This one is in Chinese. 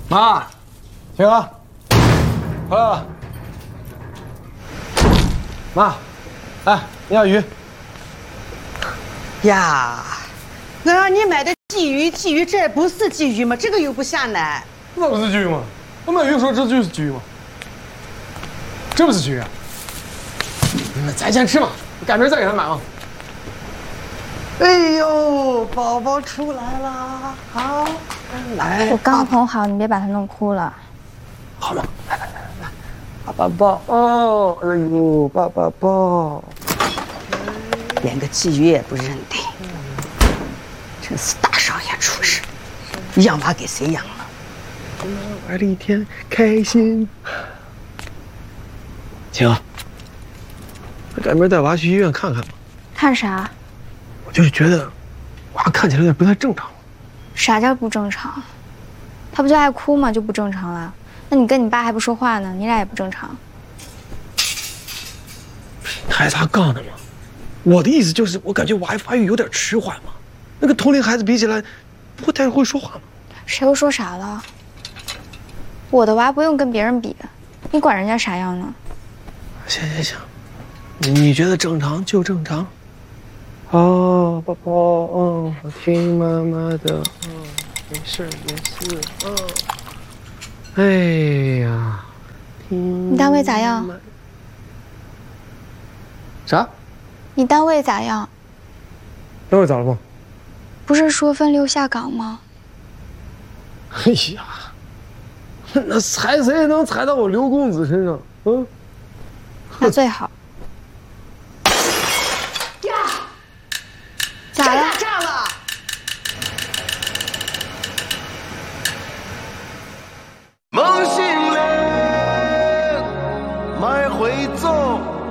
妈，行啊，回来了。妈，来鲶鱼。 呀，我让你买的鲫鱼，鲫鱼这不是鲫鱼吗？这个又不下奶。 那不是鲫鱼吗？我买鱼说这就是鲫鱼吗？这不是鲫鱼啊？那再先吃嘛，改明儿再给他买嘛。 哎呦，宝宝出来了，好，来。 我刚哄好，你别把他弄哭了。 好嘛，来，爸爸抱。哦，哎呦，爸爸抱。 连个鲫鱼也不认得，真是大少爷出息，养娃给谁养了？ 玩了一天，开心。晴，改明儿带娃去医院看看吧。 看啥？ 我就是觉得娃看起来有点不太正常。 啥叫不正常？他不就爱哭吗？就不正常了？那你跟你爸还不说话呢？你俩也不正常。 还咋杠呢嘛？我的意思就是，我感觉娃发育有点迟缓嘛。那个同龄孩子比起来，不会太会说话吗？ 谁又说啥了？我的娃不用跟别人比，你管人家啥样呢？ 行，你觉得正常就正常。哦，宝宝，我听妈妈的，没事。哎呀， 你单位咋样？ 啥？ 你单位咋样？ 单位咋了不？ 不是说分流下岗吗？ 哎呀，那踩谁能踩到我刘公子身上？ 那最好。 呀， 咋了？ 炸了！ 梦醒了，迈回走。